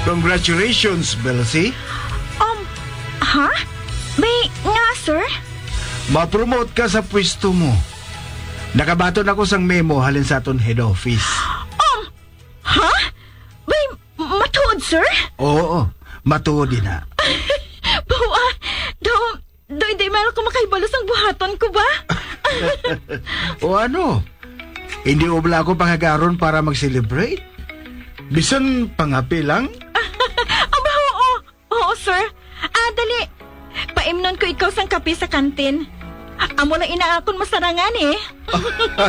Congratulations, Belsi. Ha? May nga, sir? Ma-promote ka sa pwesto mo. Nakabaton ako sang memo halin sa aton head office. Ha? May matuod, sir? Oo, matuod din na. Bawa, di meron ko makaibalos ang buhaton ko ba? O ano? Hindi ubla ako pangagaron para mag-celebrate? Bisan pangapi lang? Aba, oo. Oo, sir. Dali. Paimnon ko ikaw sang kape sa kantin. Amo lang inaakon masarangan eh.